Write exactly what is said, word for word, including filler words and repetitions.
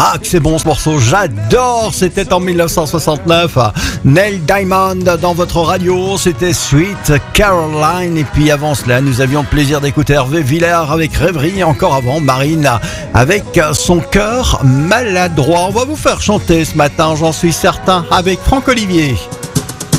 Ah, que c'est bon ce morceau, j'adore. C'était en dix-neuf cent soixante-neuf. Neil Diamond dans votre radio, c'était Sweet Caroline. Et puis avant cela, nous avions le plaisir d'écouter Hervé Villers avec Rêverie. Encore avant, Marine avec Son cœur maladroit. On va vous faire chanter ce matin, j'en suis certain, avec Franck Olivier.